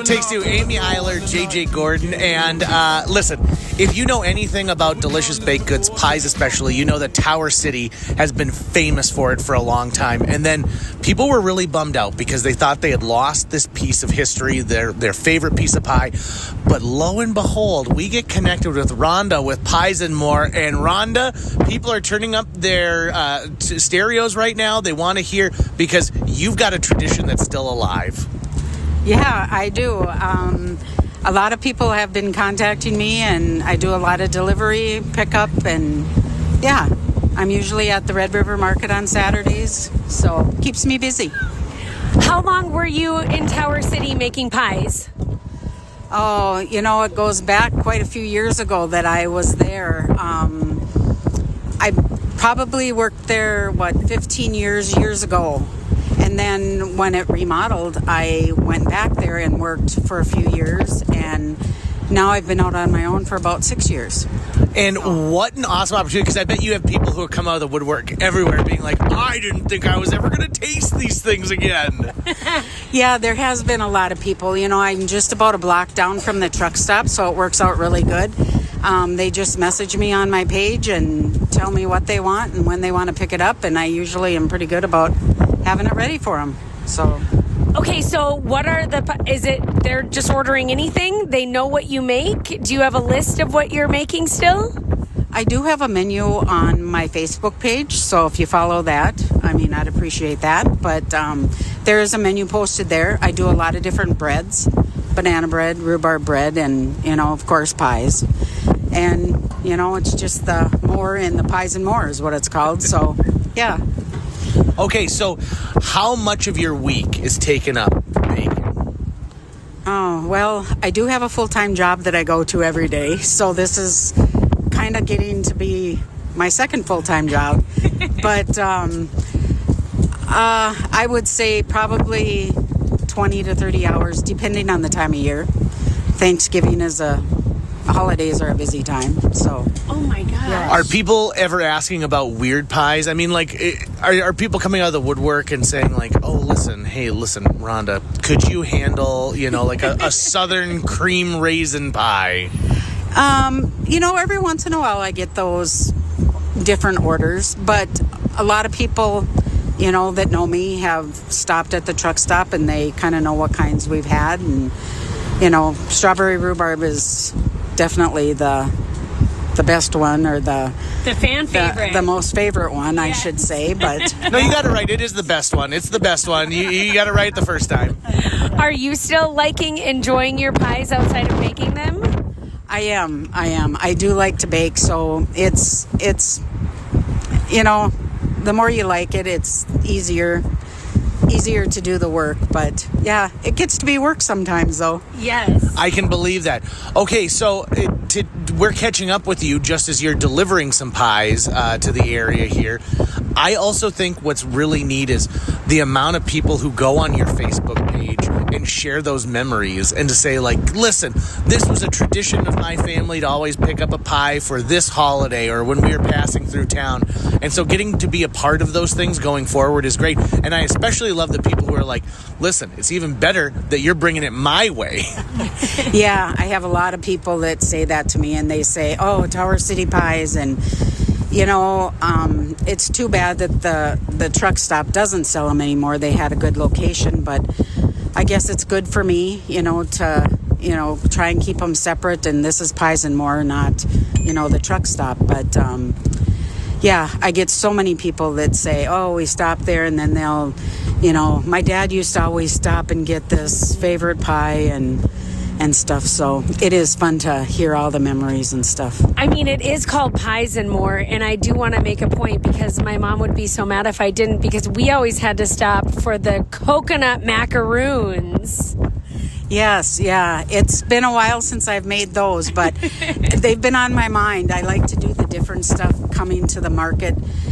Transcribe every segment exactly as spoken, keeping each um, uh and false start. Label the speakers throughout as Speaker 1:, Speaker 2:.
Speaker 1: Takes Two, Amy Eiler, J J Gordon, and uh, listen, if you know anything about delicious baked goods, pies especially, you know that Tower City has been famous for it for a long time. And then people were really bummed out because they thought they had lost this piece of history, their their favorite piece of pie. But lo and behold, we get connected with Rhonda with Pies and More. And Rhonda, people are turning up their uh, t- stereos right now. They want to hear because you've got a tradition that's still alive.
Speaker 2: Yeah, I do. Um, a lot of people have been contacting me, and I do a lot of delivery, pickup, and yeah, I'm usually at the Red River Market on Saturdays, so it keeps me busy.
Speaker 3: How long were you in Tower City making pies?
Speaker 2: Oh, you know, it goes back quite a few years ago that I was there. Um, I probably worked there, what, fifteen years, years ago. And then when it remodeled, I went back there and worked for a few years. And now I've been out on my own for about six years.
Speaker 1: And what an awesome opportunity, because I bet you have people who have come out of the woodwork everywhere being like, I didn't think I was ever going to taste these things again.
Speaker 2: Yeah, there has been a lot of people. You know, I'm just about a block down from the truck stop, so it works out really good. Um, they just message me on my page and tell me what they want and when they want to pick it up, and I usually am pretty good about having it ready for them. So...
Speaker 3: Okay, so what are the, is it, they're just ordering anything? They know what you make? Do you have a list of what you're making still?
Speaker 2: I do have a menu on my Facebook page, so if you follow that, I mean, I'd appreciate that. But um, there is a menu posted there. I do a lot of different breads, banana bread, rhubarb bread, and, you know, of course, pies. And, you know, it's just the more and the Pies and More is what it's called, so, yeah.
Speaker 1: Okay, so how much of your week is taken up baking?
Speaker 2: Oh, well, I do have a full-time job that I go to every day, so this is kind of getting to be my second full-time job. But um, uh, I would say probably twenty to thirty hours, depending on the time of year. Thanksgiving is a... holidays are a busy time, so...
Speaker 3: Oh, my gosh.
Speaker 2: Yeah.
Speaker 1: Are people ever asking about weird pies? I mean, like, are, are people coming out of the woodwork and saying, like, oh, listen, hey, listen, Rhonda, could you handle, you know, like a, a southern cream raisin pie?
Speaker 2: Um, you know, every once in a while I get those different orders, but a lot of people, you know, that know me have stopped at the truck stop and they kind of know what kinds we've had, and, you know, strawberry rhubarb is definitely the the best one, or the
Speaker 3: the fan favorite,
Speaker 2: the, the most favorite one, yes. I should say. But
Speaker 1: no, you got it right. It is the best one. It's the best one. You, you got it right the first time.
Speaker 3: Are you still liking enjoying your pies outside of making them?
Speaker 2: I am. I am. I do like to bake, so it's it's you know, the more you like it, it's easier. easier to do the work, but yeah, it gets to be work sometimes, though.
Speaker 3: Yes,
Speaker 1: I can believe that. Okay, so it, to, we're catching up with you just as you're delivering some pies uh, to the area here. I also think what's really neat is the amount of people who go on your Facebook page and share those memories, and to say, like, listen, this was a tradition of my family to always pick up a pie for this holiday or when we were passing through town. And so getting to be a part of those things going forward is great. And I especially love the people who are like, listen, it's even better that you're bringing it my way.
Speaker 2: Yeah, I have a lot of people that say that to me, and they say, oh, Tower City pies. And, you know, um, it's too bad that the, the truck stop doesn't sell them anymore. They had a good location, but I guess it's good for me, you know, to, you know, try and keep them separate. And this is Pies and More, not, you know, the truck stop. But, um, yeah, I get so many people that say, oh, we stopped there, and then they'll, you know, my dad used to always stop and get this favorite pie and and stuff. So it is fun to hear all the memories and stuff.
Speaker 3: I mean, it is called Pies and More, and I do want to make a point because my mom would be so mad if I didn't, because we always had to stop for the coconut macaroons.
Speaker 2: Yes, yeah. It's been a while since I've made those, but they've been on my mind. I like to do the different stuff coming to the market.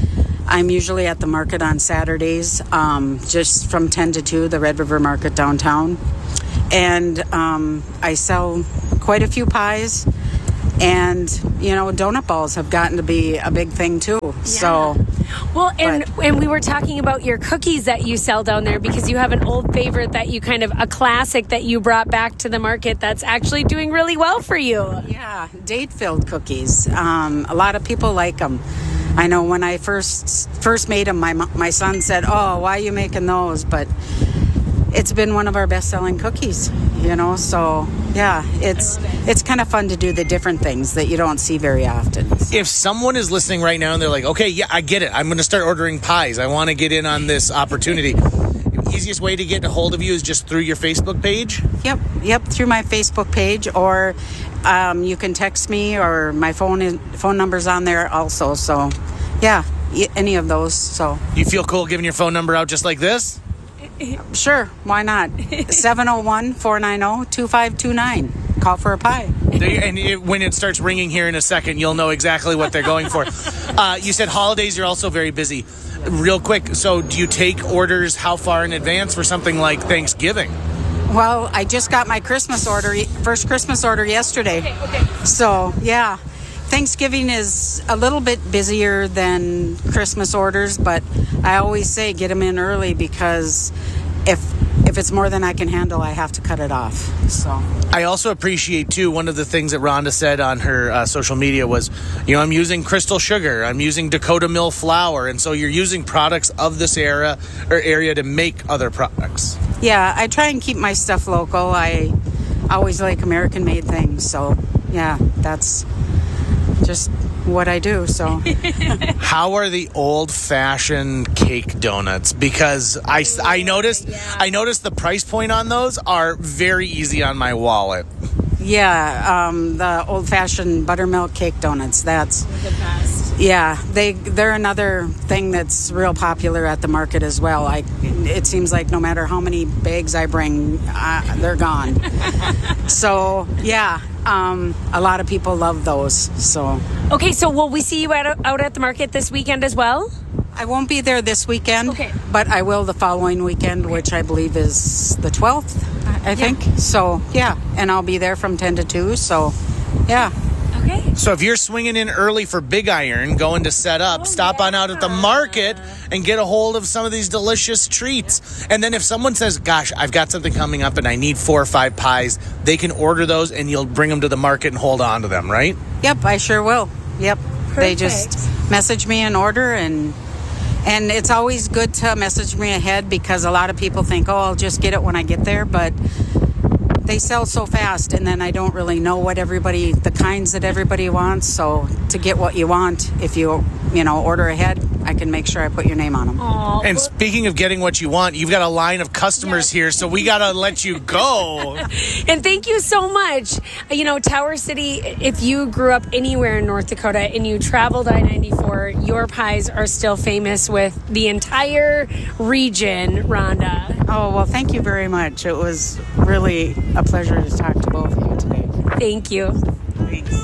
Speaker 2: I'm usually at the market on Saturdays, um, just from ten to two, the Red River Market downtown. And um, I sell quite a few pies. And, you know, donut balls have gotten to be a big thing too. So,
Speaker 3: well, and
Speaker 2: but-
Speaker 3: and we were talking about your cookies that you sell down there because you have an old favorite that you kind of, a classic that you brought back to the market that's actually doing really well for you.
Speaker 2: yeah, date-filled cookies. Um, a lot of people like them. I know when I first first made them, my mo- my son said, "Oh, why are you making those?" But it's been one of our best-selling cookies, you know. So yeah, it's it's kind of fun to do the different things that you don't see very often.
Speaker 1: If someone is listening right now and they're like, okay, yeah, I get it. I'm going to start ordering pies. I want to get in on this opportunity. The easiest way to get a hold of you is just through your Facebook page?
Speaker 2: Yep, yep, through my Facebook page, or um, you can text me, or my phone is, phone number's on there also. So, yeah, y- any of those. So,
Speaker 1: You feel cool giving your phone number out just like this?
Speaker 2: sure, why not? seven oh one, four nine oh, two five two nine. Call for a pie.
Speaker 1: They, and it, when it starts ringing here in a second, you'll know exactly what they're going for. Uh, you said holidays, you're also very busy. Real quick, so do you take orders how far in advance for something like Thanksgiving?
Speaker 2: Well, I just got my Christmas order, first Christmas order yesterday.
Speaker 3: Okay, okay.
Speaker 2: So, yeah. Thanksgiving is a little bit busier than Christmas orders, but I always say get them in early because if if it's more than I can handle, I have to cut it off. So
Speaker 1: I also appreciate, too, one of the things that Rhonda said on her uh, social media was, you know, I'm using crystal sugar, I'm using Dakota Mill flour, and so you're using products of this era or area to make other products.
Speaker 2: yeah, I try and keep my stuff local. I always like American-made things, so yeah, that's just what I do. So
Speaker 1: How are the old-fashioned cake donuts? Because I, I noticed I noticed the price point on those are very easy on my wallet.
Speaker 2: yeah, um, the old-fashioned buttermilk cake donuts. That's
Speaker 3: The best.
Speaker 2: yeah, they they're another thing that's real popular at the market as well. I it seems like no matter how many bags I bring, uh, they're gone. So yeah, um, a lot of people love those. So
Speaker 3: Okay, so will we see you out, out at the market this weekend as well?
Speaker 2: I won't be there this weekend,
Speaker 3: Okay.
Speaker 2: but I will the following weekend, which I believe is the twelfth, I I think. So yeah, and I'll be there from ten to two. So yeah.
Speaker 3: Okay.
Speaker 1: So if you're swinging in early for Big Iron, going to set up, stop on out at the market and get a hold of some of these delicious treats. And then if someone says, gosh, I've got something coming up and I need four or five pies, they can order those and you'll bring them to the market and hold on to them, right?
Speaker 2: Yep, I sure will. Yep. They
Speaker 3: Perfect.
Speaker 2: just message me an order, and and it's always good to message me ahead because a lot of people think, oh, I'll just get it when I get there, but they sell so fast, and then I don't really know what everybody, the kinds that everybody wants. So to get what you want, if you, you know, order ahead, I can make sure I put your name on them.
Speaker 3: Aw,
Speaker 1: And speaking of getting what you want, you've got a line of customers here, so we got to let you go.
Speaker 3: and thank you so much. You know, Tower City, if you grew up anywhere in North Dakota and you traveled I ninety-four, your pies are still famous with the entire region, Rhonda.
Speaker 2: Oh, well, thank you very much. It was really a pleasure to talk to both of you today.
Speaker 3: Thank you.
Speaker 2: Thanks.